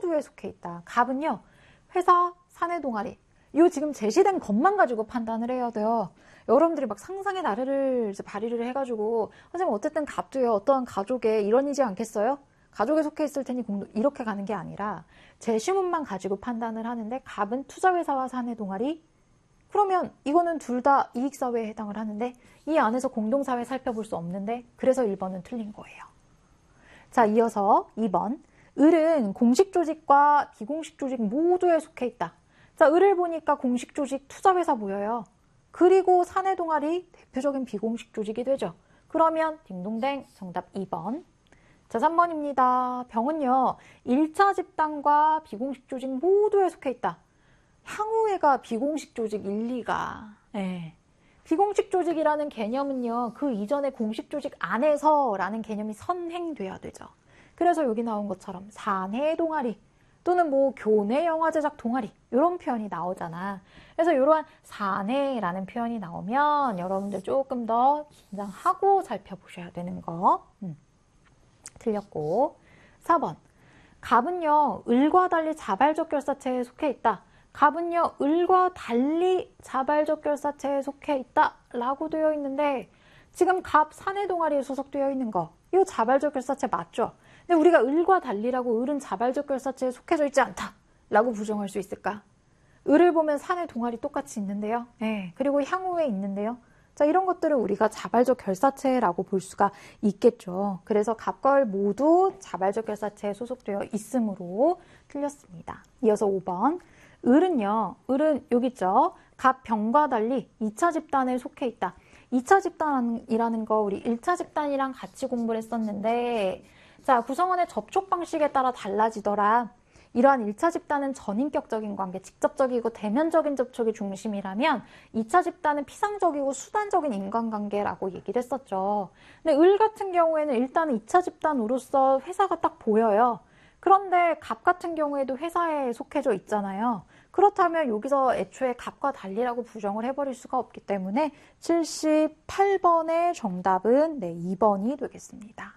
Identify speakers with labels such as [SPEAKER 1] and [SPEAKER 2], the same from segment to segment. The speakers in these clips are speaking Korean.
[SPEAKER 1] 모두에 속해 있다. 갑은요, 회사, 사내 동아리, 요 지금 제시된 것만 가지고 판단을 해야 돼요. 여러분들이 막 상상의 나래를 이제 발휘를 해가지고, 선생님 어쨌든 갑도요, 어떠한 가족에 일원이지 않겠어요? 가족에 속해 있을 테니 이렇게 가는 게 아니라 제시문만 가지고 판단을 하는데, 갑은 투자회사와 사내 동아리, 그러면 이거는 둘 다 이익사회에 해당을 하는데 이 안에서 공동사회 살펴볼 수 없는데, 그래서 1번은 틀린 거예요. 자, 이어서 2번. 을은 공식 조직과 비공식 조직 모두에 속해 있다. 자, 을을 보니까 공식 조직 투자회사 보여요. 그리고 사내 동아리 대표적인 비공식 조직이 되죠. 그러면 딩동댕 정답 2번. 자, 3번입니다. 병은요, 1차 집단과 비공식 조직 모두에 속해 있다. 향후회가 비공식 조직 1, 2가. 예. 비공식 조직이라는 개념은요, 그 이전의 공식 조직 안에서라는 개념이 선행돼야 되죠. 그래서 여기 나온 것처럼 사내 동아리 또는 뭐 교내 영화 제작 동아리 이런 표현이 나오잖아. 그래서 이러한 사내라는 표현이 나오면 여러분들 조금 더 긴장하고 살펴보셔야 되는 거. 틀렸고. 4번. 갑은요, 을과 달리 자발적 결사체에 속해 있다. 갑은요, 을과 달리 자발적 결사체에 속해 있다 라고 되어 있는데, 지금 갑 사내 동아리에 소속되어 있는 거, 이 자발적 결사체 맞죠? 근데 우리가 을과 달리라고 을은 자발적 결사체에 속해져 있지 않다 라고 부정할 수 있을까? 을을 보면 사내 동아리 똑같이 있는데요. 네, 그리고 향후에 있는데요. 자, 이런 것들을 우리가 자발적 결사체라고 볼 수가 있겠죠. 그래서 갑과 을 모두 자발적 결사체에 소속되어 있으므로 틀렸습니다. 이어서 5번. 을은요, 을은 여기 있죠. 갑, 병과 달리 2차 집단에 속해 있다. 2차 집단이라는 거 우리 1차 집단이랑 같이 공부를 했었는데, 자, 구성원의 접촉 방식에 따라 달라지더라. 이러한 1차 집단은 전인격적인 관계, 직접적이고 대면적인 접촉이 중심이라면 2차 집단은 피상적이고 수단적인 인간관계라고 얘기를 했었죠. 근데 을 같은 경우에는 일단은 2차 집단으로서 회사가 딱 보여요. 그런데 갑 같은 경우에도 회사에 속해져 있잖아요. 그렇다면 여기서 애초에 갑과 달리라고 부정을 해버릴 수가 없기 때문에 78번의 정답은 2번이 되겠습니다.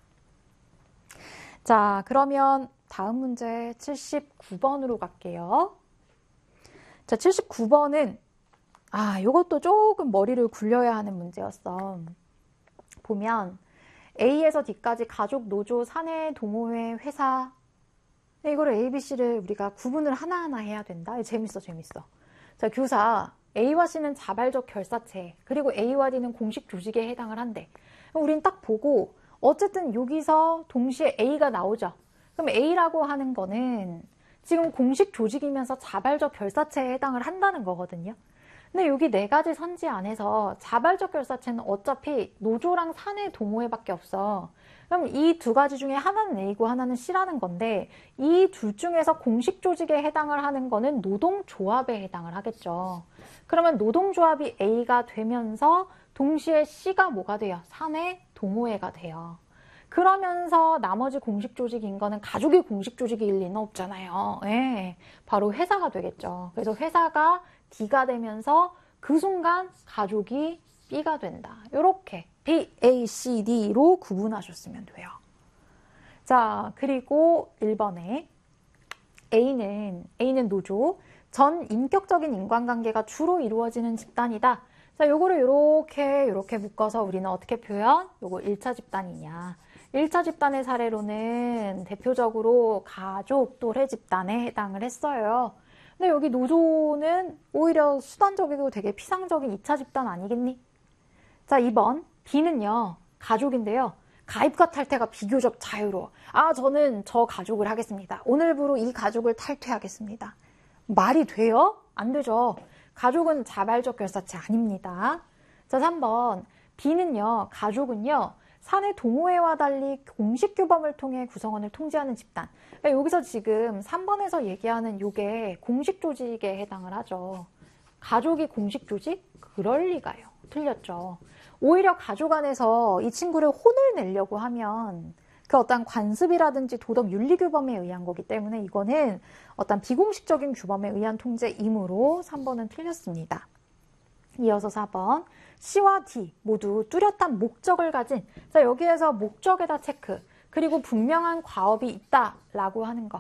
[SPEAKER 1] 자, 그러면 다음 문제 79번으로 갈게요. 자, 79번은 이것도 조금 머리를 굴려야 하는 문제였어. 보면 A에서 D까지 가족, 노조, 사내, 동호회, 회사. 근데 이거를 A, B, C를 우리가 구분을 하나하나 해야 된다. 재밌어. 자, 교사 A와 C는 자발적 결사체, 그리고 A와 D는 공식 조직에 해당을 한대. 우린 딱 보고 어쨌든 여기서 동시에 A가 나오죠. 그럼 A라고 하는 거는 지금 공식 조직이면서 자발적 결사체에 해당을 한다는 거거든요. 근데 여기 4가지 선지 안에서 자발적 결사체는 어차피 노조랑 사내 동호회밖에 없어. 그럼 이 2가지 중에 하나는 A고 하나는 C라는 건데, 이 둘 중에서 공식 조직에 해당을 하는 거는 노동조합에 해당을 하겠죠. 그러면 노동조합이 A가 되면서 동시에 C가 뭐가 돼요? 사내 동호회가 돼요. 그러면서 나머지 공식 조직인 거는 가족이 공식 조직일 리는 없잖아요. 예, 바로 회사가 되겠죠. 그래서 회사가 D가 되면서 그 순간 가족이 B가 된다. 이렇게 B, A, C, D로 구분하셨으면 돼요. 자, 그리고 1번에 A는 노조, 전 인격적인 인간관계가 주로 이루어지는 집단이다. 자, 요거를 이렇게 묶어서 우리는 어떻게 표현? 요거 1차 집단이냐. 1차 집단의 사례로는 대표적으로 가족, 또래 집단에 해당을 했어요. 근데 여기 노조는 오히려 수단적이고 되게 피상적인 2차 집단 아니겠니? 자, 2번. B는요, 가족인데요. 가입과 탈퇴가 비교적 자유로워. 저는 저 가족을 하겠습니다. 오늘부로 이 가족을 탈퇴하겠습니다. 말이 돼요? 안 되죠. 가족은 자발적 결사체 아닙니다. 자, 3번. B는요, 가족은요, 사내 동호회와 달리 공식 규범을 통해 구성원을 통제하는 집단. 그러니까 여기서 지금 3번에서 얘기하는 요게 공식 조직에 해당을 하죠. 가족이 공식 조직? 그럴 리가요. 틀렸죠. 오히려 가족 안에서 이 친구를 혼을 내려고 하면 그 어떤 관습이라든지 도덕 윤리 규범에 의한 거기 때문에 이거는 어떤 비공식적인 규범에 의한 통제이므로 3번은 틀렸습니다. 이어서 4번. C와 D 모두 뚜렷한 목적을 가진, 자, 여기에서 목적에다 체크, 그리고 분명한 과업이 있다라고 하는 거.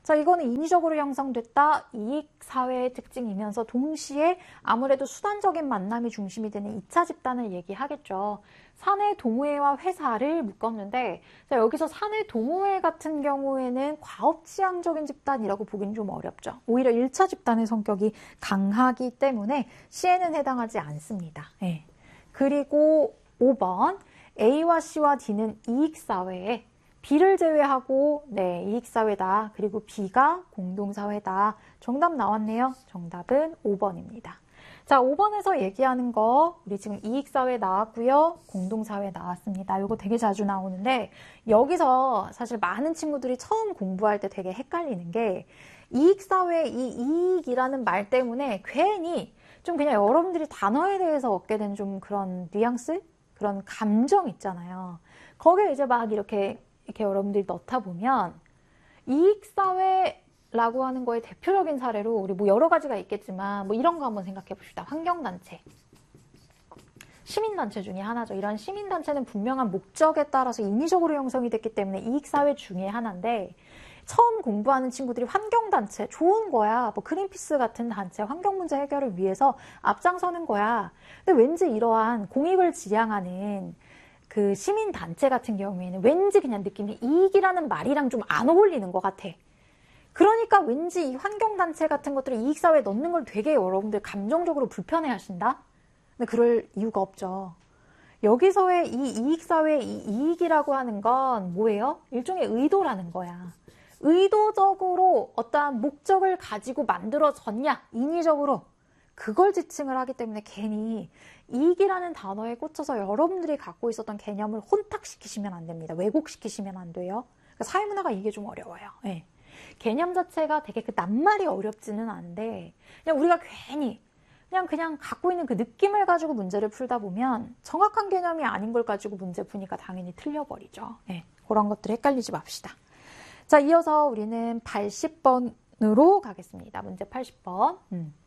[SPEAKER 1] 자, 이거는 인위적으로 형성됐다. 이익사회의 특징이면서 동시에 아무래도 수단적인 만남이 중심이 되는 2차 집단을 얘기하겠죠. 사내 동호회와 회사를 묶었는데, 자, 여기서 사내 동호회 같은 경우에는 과업지향적인 집단이라고 보기는 좀 어렵죠. 오히려 1차 집단의 성격이 강하기 때문에 C에는 해당하지 않습니다. 네. 그리고 5번 A와 C와 D는 이익사회에 B를 제외하고 네, 이익사회다. 그리고 B가 공동사회다. 정답 나왔네요. 정답은 5번입니다. 자, 5번에서 얘기하는 거 우리 지금 이익사회 나왔고요. 공동사회 나왔습니다. 이거 되게 자주 나오는데 여기서 사실 많은 친구들이 처음 공부할 때 되게 헷갈리는 게 이익사회 이 이익이라는 말 때문에 괜히 좀 그냥 여러분들이 단어에 대해서 얻게 된 좀 그런 뉘앙스? 그런 감정 있잖아요. 거기에 이제 막 이렇게 여러분들이 넣다 보면 이익사회라고 하는 거의 대표적인 사례로 우리 뭐 여러 가지가 있겠지만 뭐 이런 거 한번 생각해 봅시다. 환경단체. 시민단체 중에 하나죠. 이런 시민단체는 분명한 목적에 따라서 인위적으로 형성이 됐기 때문에 이익사회 중에 하나인데 처음 공부하는 친구들이 환경단체 좋은 거야. 뭐 그린피스 같은 단체 환경 문제 해결을 위해서 앞장서는 거야. 근데 왠지 이러한 공익을 지향하는 그 시민단체 같은 경우에는 왠지 그냥 느낌이 이익이라는 말이랑 좀 안 어울리는 것 같아. 그러니까 왠지 이 환경단체 같은 것들을 이익사회에 넣는 걸 되게 여러분들 감정적으로 불편해 하신다? 근데 그럴 이유가 없죠. 여기서의 이 이익사회의 이 이익이라고 하는 건 뭐예요? 일종의 의도라는 거야. 의도적으로 어떠한 목적을 가지고 만들어졌냐? 인위적으로. 그걸 지칭을 하기 때문에 괜히 이익이라는 단어에 꽂혀서 여러분들이 갖고 있었던 개념을 혼탁시키시면 안 됩니다. 왜곡시키시면 안 돼요. 그러니까 사회문화가 이게 좀 어려워요. 네. 개념 자체가 되게 그 낱말이 어렵지는 않은데 그냥 우리가 괜히 그냥 갖고 있는 그 느낌을 가지고 문제를 풀다 보면 정확한 개념이 아닌 걸 가지고 문제 푸니까 당연히 틀려버리죠. 네. 그런 것들 헷갈리지 맙시다. 자, 이어서 우리는 80번으로 가겠습니다. 문제 80번.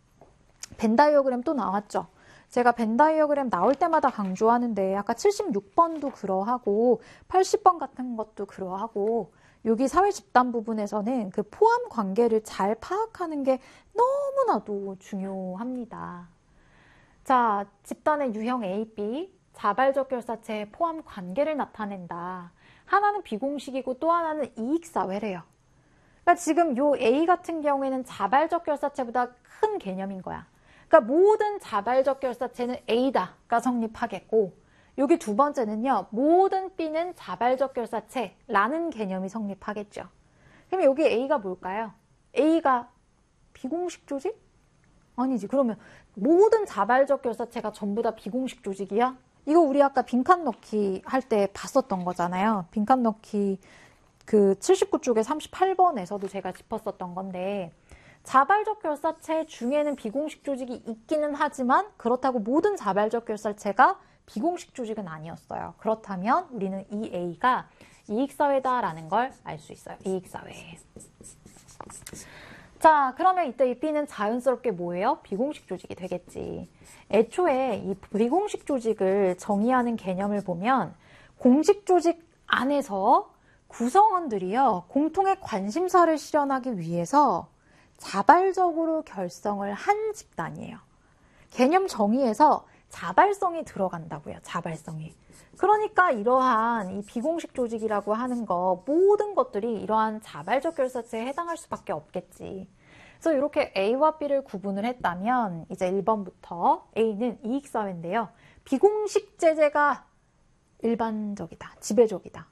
[SPEAKER 1] 벤 다이어그램 또 나왔죠. 제가 벤 다이어그램 나올 때마다 강조하는데 아까 76번도 그러하고 80번 같은 것도 그러하고 여기 사회 집단 부분에서는 그 포함 관계를 잘 파악하는 게 너무나도 중요합니다. 자, 집단의 유형 A, B, 자발적 결사체의 포함 관계를 나타낸다. 하나는 비공식이고 또 하나는 이익사회래요. 그러니까 지금 요 A 같은 경우에는 자발적 결사체보다 큰 개념인 거야. 그러니까 모든 자발적 결사체는 A다가 성립하겠고 여기 두 번째는요. 모든 B는 자발적 결사체라는 개념이 성립하겠죠. 그럼 여기 A가 뭘까요? A가 비공식 조직? 아니지. 그러면 모든 자발적 결사체가 전부 다 비공식 조직이야? 이거 우리 아까 빈칸 넣기 할 때 봤었던 거잖아요. 빈칸 넣기 그 79쪽에 38번에서도 제가 짚었었던 건데 자발적 결사체 중에는 비공식 조직이 있기는 하지만 그렇다고 모든 자발적 결사체가 비공식 조직은 아니었어요. 그렇다면 우리는 이 A가 이익사회다라는 걸 알 수 있어요. 이익사회. 자, 그러면 이때 이 B는 자연스럽게 뭐예요? 비공식 조직이 되겠지. 애초에 이 비공식 조직을 정의하는 개념을 보면 공식 조직 안에서 구성원들이요. 공통의 관심사를 실현하기 위해서 자발적으로 결성을 한 집단이에요. 개념 정의에서 자발성이 들어간다고요. 자발성이. 그러니까 이러한 이 비공식 조직이라고 하는 거 모든 것들이 이러한 자발적 결사체에 해당할 수밖에 없겠지. 그래서 이렇게 A와 B를 구분을 했다면 이제 1번부터 A는 이익사회인데요. 비공식 제재가 일반적이다. 지배적이다.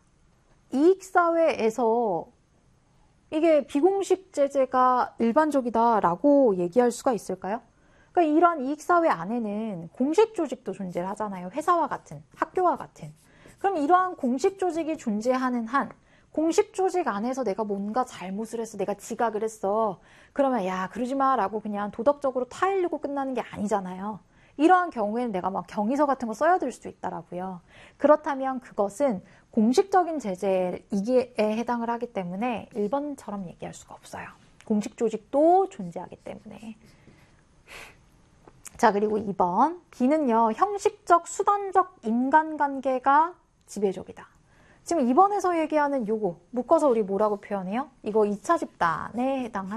[SPEAKER 1] 이익사회에서 이게 비공식 제재가 일반적이다라고 얘기할 수가 있을까요? 그러니까 이러한 이익사회 안에는 공식 조직도 존재하잖아요. 회사와 같은, 학교와 같은. 그럼 이러한 공식 조직이 존재하는 한 공식 조직 안에서 내가 뭔가 잘못을 했어. 내가 지각을 했어. 그러면 야 그러지 마 라고 그냥 도덕적으로 타일르고 끝나는 게 아니잖아요. 이러한 경우에는 내가 막 경위서 같은 거 써야 될 수도 있다라고요. 그렇다면 그것은 공식적인 제재에 해당을 하기 때문에 1번처럼 얘기할 수가 없어요. 공식 조직도 존재하기 때문에. 자, 그리고 2번. B는요, 형식적, 수단적 인간관계가 지배적이다. 지금 2번에서 얘기하는 요거 묶어서 우리 뭐라고 표현해요? 이거 2차 집단에 해당하는